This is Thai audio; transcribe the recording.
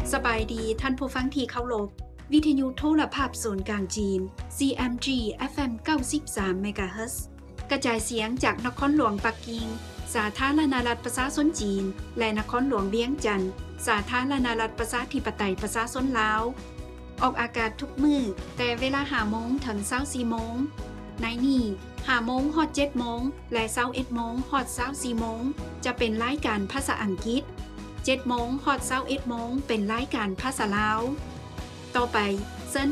สบายดีท่านผู้ฟังที่เคารพวิทยุโทรภาพศูนย์กลางจีน CMG FM 93 MHz กระจายเสียงจากนครหลวงปักกิ่งสาธารณรัฐประชาชนจีนและนครหลวงเวียงจันทน์สาธารณรัฐประชาธิปไตยประชาชนลาวออกอากาศทุกมื้อแต่เวลา 5 โมงถึง 24 โมงในนี้ 5 โมงฮอด 7 โมงและ 21 โมงฮอด 24 โมงจะเป็นรายการภาษาอังกฤษ7 โมงฮอด 21 โมงเป็นรายการภาษาลาวต่อไป